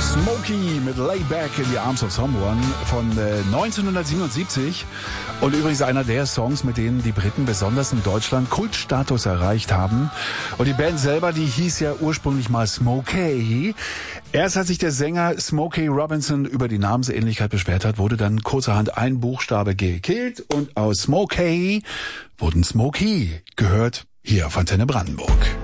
Smokey mit Lay Back in the Arms of Someone von 1977 und übrigens einer der Songs, mit denen die Briten besonders in Deutschland Kultstatus erreicht haben. Und die Band selber, die hieß ja ursprünglich mal Smokey. Erst als sich der Sänger Smokey Robinson über die Namensähnlichkeit beschwert hat, wurde dann kurzerhand ein Buchstabe gekillt und aus Smokey wurden Smokey gehört hier auf Antenne Brandenburg.